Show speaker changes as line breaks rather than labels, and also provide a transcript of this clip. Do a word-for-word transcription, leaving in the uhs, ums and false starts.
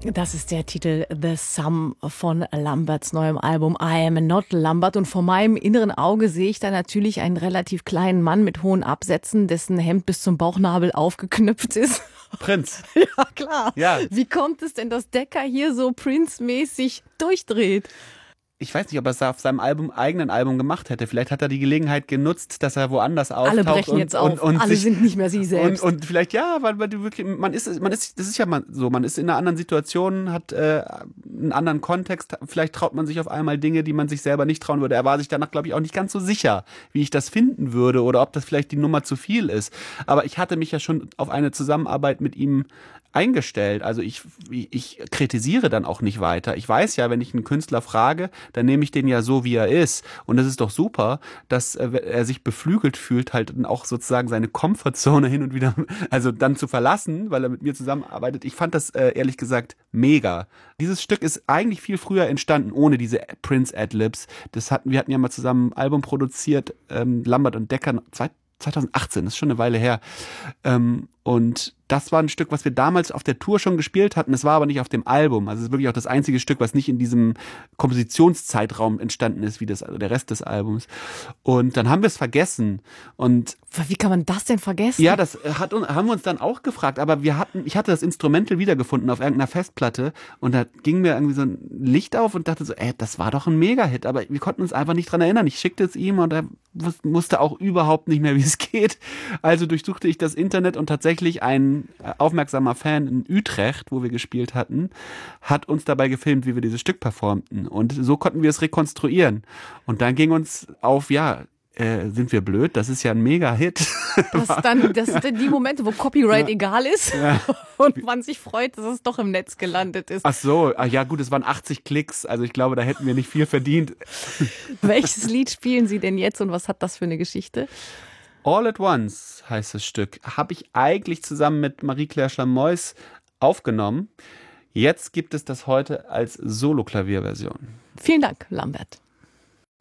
Das ist der Titel The Sum von Lamberts neuem Album I Am Not Lambert. Und vor meinem inneren Auge sehe ich da natürlich einen relativ kleinen Mann mit hohen Absätzen, dessen Hemd bis zum Bauchnabel aufgeknöpft ist.
Prinz.
Ja, klar.
Ja.
Wie kommt es denn, dass Decca hier so Prince-mäßig durchdreht?
Ich weiß nicht, ob er es auf seinem Album, eigenen Album gemacht hätte. Vielleicht hat er die Gelegenheit genutzt, dass er woanders auftaucht.
Alle brechen
und,
jetzt auf.
Und, und
Alle
sich,
sind nicht mehr sie selbst.
Und, und vielleicht, ja, weil, weil du wirklich, man ist, man ist, das ist ja mal so, man ist in einer anderen Situation, hat äh, einen anderen Kontext. Vielleicht traut man sich auf einmal Dinge, die man sich selber nicht trauen würde. Er war sich danach, glaube ich, auch nicht ganz so sicher, wie ich das finden würde oder ob das vielleicht die Nummer zu viel ist. Aber ich hatte mich ja schon auf eine Zusammenarbeit mit ihm eingestellt. Also ich, ich kritisiere dann auch nicht weiter. Ich weiß ja, wenn ich einen Künstler frage, dann nehme ich den ja so, wie er ist. Und es ist doch super, dass er sich beflügelt fühlt, halt auch sozusagen seine Komfortzone hin und wieder, also dann zu verlassen, weil er mit mir zusammenarbeitet. Ich fand das äh, ehrlich gesagt mega. Dieses Stück ist eigentlich viel früher entstanden, ohne diese Prince-Adlibs. Das hatten, wir hatten ja mal zusammen ein Album produziert, ähm, Lambert und Decca, zwanzig achtzehn, das ist schon eine Weile her. Ähm, und das war ein Stück, was wir damals auf der Tour schon gespielt hatten. Es war aber nicht auf dem Album. Also es ist wirklich auch das einzige Stück, was nicht in diesem Kompositionszeitraum entstanden ist, wie das, also der Rest des Albums. Und dann haben wir es vergessen. Und
wie kann man das denn vergessen?
ja, das hat, haben wir uns dann auch gefragt. Aber wir hatten, ich hatte das Instrumental wiedergefunden auf irgendeiner Festplatte und da ging mir irgendwie so ein Licht auf und dachte so, ey, das war doch ein Mega-Hit. Aber wir konnten uns einfach nicht dran erinnern. Ich schickte es ihm und er wusste auch überhaupt nicht mehr, wie es geht. Also durchsuchte ich das Internet und tatsächlich ein aufmerksamer Fan in Utrecht, wo wir gespielt hatten, hat uns dabei gefilmt, wie wir dieses Stück performten. Und so konnten wir es rekonstruieren. Und dann ging uns auf, ja, äh, sind wir blöd? Das ist ja ein Mega-Hit.
Das, dann, das sind die Momente, wo Copyright ja. egal ist
ja.
und man sich freut, dass es doch im Netz gelandet ist.
Ach so, ach ja gut, es waren achtzig Klicks, also ich glaube, da hätten wir nicht viel verdient.
Welches Lied spielen Sie denn jetzt und was hat das für eine Geschichte?
All at Once heißt das Stück. Habe ich eigentlich zusammen mit Marie-Claire Schlamois aufgenommen. Jetzt gibt es das heute als Solo-Klavierversion.
Vielen Dank, Lambert.